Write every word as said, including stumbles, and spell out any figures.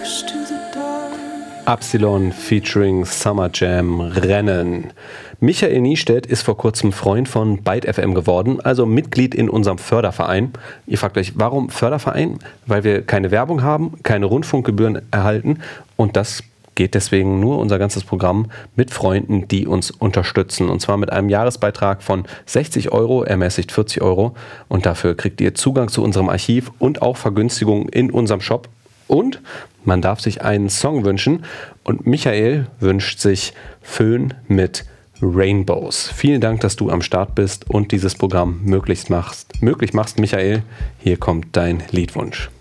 Absilon featuring Summer Jam Rennen. Michael Niestedt ist vor kurzem Freund von Byte F M geworden, also Mitglied in unserem Förderverein. Ihr fragt euch, warum Förderverein? Weil wir keine Werbung haben, keine Rundfunkgebühren erhalten und das geht deswegen nur unser ganzes Programm mit Freunden, die uns unterstützen. Und zwar mit einem Jahresbeitrag von sechzig Euro, ermäßigt vierzig Euro. Und dafür kriegt ihr Zugang zu unserem Archiv und auch Vergünstigungen in unserem Shop. Und man darf sich einen Song wünschen. Und Michael wünscht sich Föhn mit Rainbows. Vielen Dank, dass du am Start bist und dieses Programm möglich machst. Möglich machst, Michael. Hier kommt dein Liedwunsch.